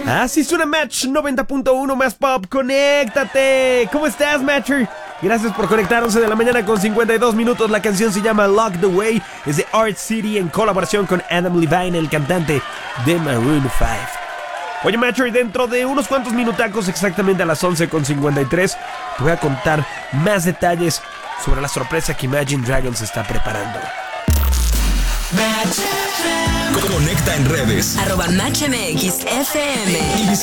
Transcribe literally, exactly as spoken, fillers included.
Así suena Match noventa punto uno más pop. ¡Conéctate! ¿Cómo estás, Matcher? Gracias por conectar. Once de la mañana con cincuenta y dos minutos. La canción se llama Lock the Way. Es de Art City en colaboración con Adam Levine, el cantante de Maroon cinco. Oye, Matcher, dentro de unos cuantos minutacos, exactamente a las once con cincuenta y tres, te voy a contar más detalles sobre la sorpresa que Imagine Dragons está preparando. Conecta en redes. Arroba Match M X F M. Y visita